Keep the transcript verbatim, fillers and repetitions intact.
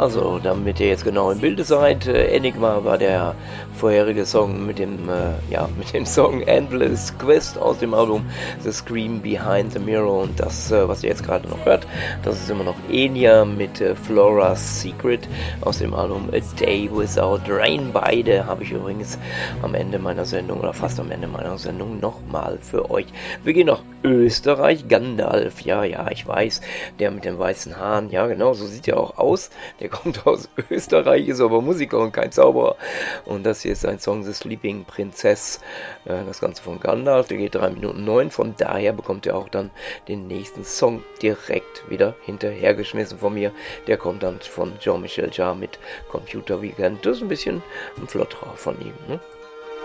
Also, damit ihr jetzt genau im Bilde seid, äh, Enigma war der vorherige Song mit dem, äh, ja, mit dem Song Endless Quest aus dem Album The Scream Behind the Mirror. Und das, äh, was ihr jetzt gerade noch hört, das ist immer noch Enya mit äh, Flora's Secret aus dem Album A Day Without Rain. Beide habe ich übrigens am Ende meiner Sendung oder fast am Ende meiner Sendung nochmal für euch. Wir gehen nach Österreich. Gandalf, ja, ja, ich weiß, der mit den weißen Haaren, ja genau, so sieht er auch aus. Der kommt aus Österreich, ist aber Musiker und kein Zauberer. Und das hier ist ein Song, The Sleeping Princess. Äh, das Ganze von Gandalf, der geht drei Minuten neun. Von daher bekommt ihr auch dann den nächsten Song direkt wieder hinterhergeschmissen von mir. Der kommt dann von Jean-Michel Jarre mit Computer Weekend. Das ist ein bisschen ein Flotterer von ihm, ne?